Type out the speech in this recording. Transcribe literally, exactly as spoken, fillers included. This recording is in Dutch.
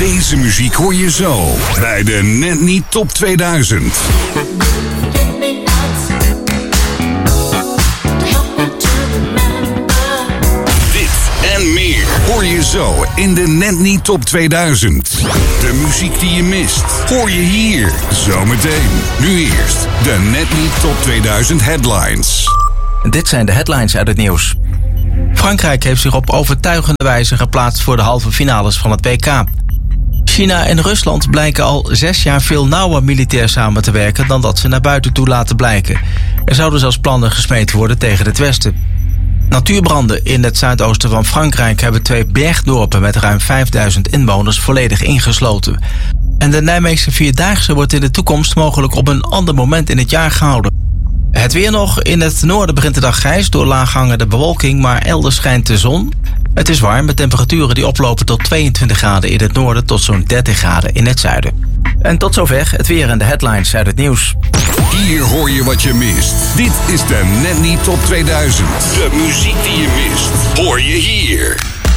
Deze muziek hoor je zo bij de Net Niet Top tweeduizend. Dit en meer hoor je zo in de Net Niet Top tweeduizend. De muziek die je mist hoor je hier zometeen. Nu eerst de Net Niet Top tweeduizend headlines. Dit zijn de headlines uit het nieuws. Frankrijk heeft zich op overtuigende wijze geplaatst voor de halve finales van het W K. China en Rusland blijken al zes jaar veel nauwer militair samen te werken dan dat ze naar buiten toe laten blijken. Er zouden zelfs plannen gesmeed worden tegen het Westen. Natuurbranden in het zuidoosten van Frankrijk hebben twee bergdorpen met ruim vijfduizend inwoners volledig ingesloten. En de Nijmeegse Vierdaagse wordt in de toekomst mogelijk op een ander moment in het jaar gehouden. Het weer nog. In het noorden begint de dag grijs door laaghangende bewolking, maar elders schijnt de zon. Het is warm met temperaturen die oplopen tot tweeëntwintig graden in het noorden tot zo'n dertig graden in het zuiden. En tot zover het weer en de headlines uit het nieuws. Hier hoor je wat je mist. Dit is de Net Niet Top tweeduizend. De muziek die je mist hoor je hier.